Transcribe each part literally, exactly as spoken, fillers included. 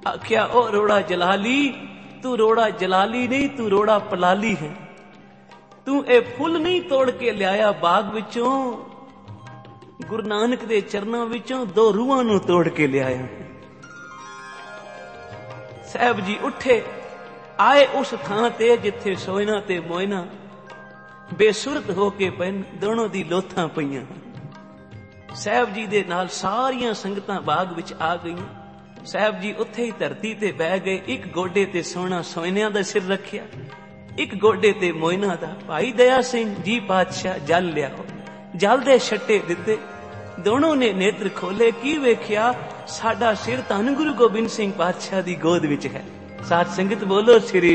आख्या ओ रोड़ा जलाली, तू रोड़ा जलाली नहीं, तू रोड़ा पलाली है। तू ए फुल नहीं तोड़ के लियाया बाग विचों, गुरु नानक दे चरनां विचों दो रूहां नूं तोड़ के लियाया। साहब जी उठे, आए उस थां ते जिथे सोयना ते मोयना बेसुरत होके पैन दोनों दी लोथां पईयां। साहब जी दे नाल सारियां संगतां बाग विच आ गईयां। साहब जी उत्थे ही धरती ते बह गए। एक गोडे ते सोहना सोयनिया दा सिर रखिया, एक गोडे ते मोयना दा। भाई दया सिंह जी पातशाह जल लियाओ। जल दे छट्टे दिते। दोनों ने नेत्र खोले, की वेख्या साडा सिर धन गुरु गोबिंद सिंह पातशाह दी गोद विच है। साथ संगत बोलो श्री।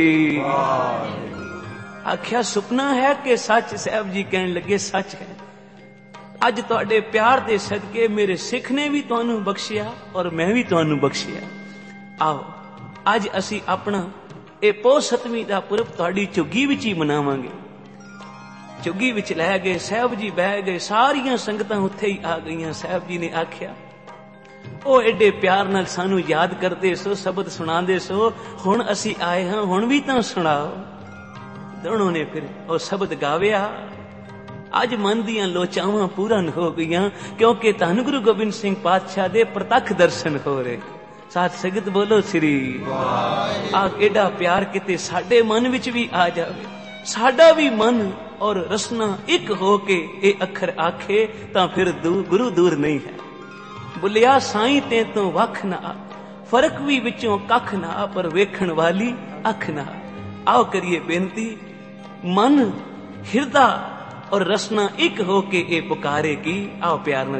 आख्या सुपना है कि सच? साहब जी कहन लगे सच है। अज तुहाडे प्यार दे सदके मेरे सिख ने भी तुहानू बख्शिया और मैं भी तुहानू बख्शिया। आओ अज असी अपना ए पो सतवीं दा पुरब तुहाडी झुग्गी विच ही मनावांगे। झुग्गी विच लै गए, साहब जी बह गए, सारियां संगतां उत्थे ही आ गईयां। साहब जी ने आख्या ओ एडे प्यार नाल सानू याद करदे सो, शब्द सुणांदे सो, हुण असी आए हां, हुण भी तां सुणाओ। दोनों ने फिर ओ शब्द गाविया। अज मन दियां लोचावां पूरन हो गईयां, क्योंकि धन गुरु गोबिंद सिंह पातशाह दे प्रतख दर्शन हो रहे। साथ संगत बोलो श्री। आ एडा प्यार किते साडे मन विच भी आ जावे, साडा भी मन और रसना एक हो के ए अखर आखे, तां फिर दूर गुरु दूर नहीं है। बुलिया साईं ते तो वख ना, फर्क भी विचों कख ना, पर वेखण वाली अख ना। आओ करिए बेनती, मन हिरदा और रसना एक होके ए पुकारे की। आओ प्यार न